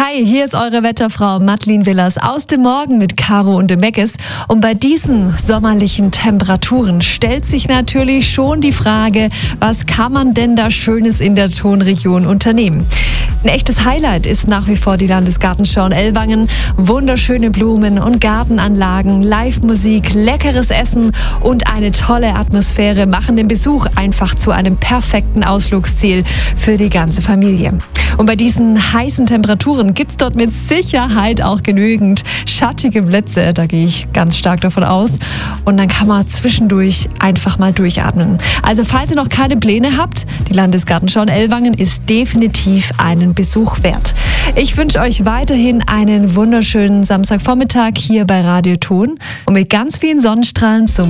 Hi, hier ist eure Wetterfrau Madeleine Willers aus dem Morgen mit Caro und dem Meckes. Und bei diesen sommerlichen Temperaturen stellt sich natürlich schon die Frage, was kann man denn da Schönes in der Tonregion unternehmen? Ein echtes Highlight ist nach wie vor die Landesgartenschau in Ellwangen. Wunderschöne Blumen und Gartenanlagen, Live-Musik, leckeres Essen und eine tolle Atmosphäre machen den Besuch einfach zu einem perfekten Ausflugsziel für die ganze Familie. Und bei diesen heißen Temperaturen gibt's dort mit Sicherheit auch genügend schattige Plätze. Da gehe ich ganz stark davon aus. Und dann kann man zwischendurch einfach mal durchatmen. Also falls ihr noch keine Pläne habt, die Landesgartenschau in Ellwangen ist definitiv einen Besuch wert. Ich wünsche euch weiterhin einen wunderschönen Samstagvormittag hier bei Radio Ton und mit ganz vielen Sonnenstrahlen zum